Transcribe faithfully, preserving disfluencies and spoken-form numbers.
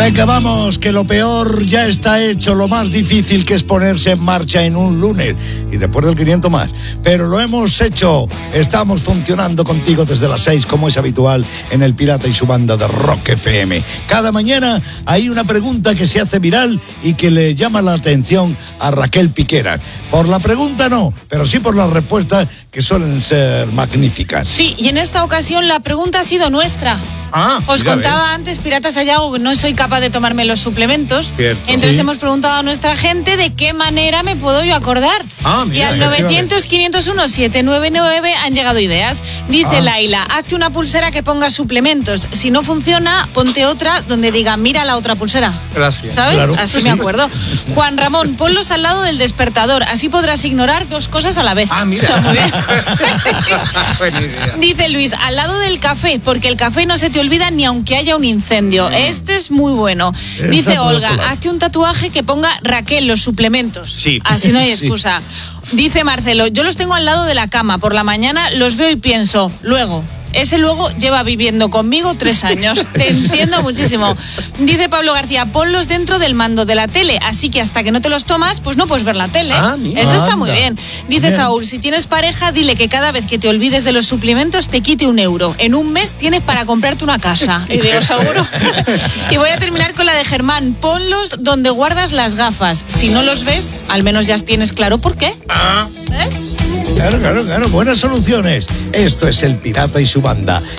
Venga, vamos, que lo peor ya está hecho. Lo más difícil que es ponerse en marcha en un lunes. Y después del quinientos más. Pero lo hemos hecho. Estamos funcionando contigo desde las seis, como es habitual, en El Pirata y su banda de Rock F M. Cada mañana hay una pregunta que se hace viral y que le llama la atención a Raquel Piqueras. Por la pregunta no, pero sí por las respuestas, que suelen ser magníficas. Sí, y en esta ocasión la pregunta ha sido nuestra. Ah, Os contaba antes, Piratas Sayago, que no soy capaz de tomarme los suplementos. Cierto. Entonces Sí. hemos preguntado a nuestra gente de qué manera me puedo yo acordar. Ah, mira, y al novecientos, quinientos uno, setecientos noventa y nueve han llegado ideas. Dice Ah. Laila, hazte una pulsera que ponga suplementos. Si no funciona, ponte otra donde diga, mira la otra pulsera. Gracias. ¿Sabes? Claro. Así Sí. me acuerdo. Juan Ramón, ponlos al lado del despertador. Así podrás ignorar dos cosas a la vez. Ah, mira. O sea, muy bien. Buena idea. Dice Luis, al lado del café, porque el café no se te olvida ni aunque haya un incendio. Este es muy bueno. Esa Dice por Olga, otro lado. hazte un tatuaje que ponga Raquel, los suplementos. Sí. Así no hay Sí. excusa. Dice Marcelo, yo los tengo al lado de la cama. Por la mañana los veo y pienso, luego. Ese luego lleva viviendo conmigo tres años. Te entiendo muchísimo. Dice Pablo García, ponlos dentro del mando de la tele, así que hasta que no te los tomas, pues no puedes ver la tele. Ah, mira. Eso está Anda. muy bien. Dice Bien. Saúl, si tienes pareja, dile que cada vez que te olvides de los suplementos te quite un euro. En un mes tienes para comprarte una casa. Y digo, seguro. Y voy a terminar con la de Germán. Ponlos donde guardas las gafas. Si no los ves, al menos ya tienes claro por qué. Ah. ¿Ves? Claro, claro, claro. Buenas soluciones. Esto es El Pirata y su banda.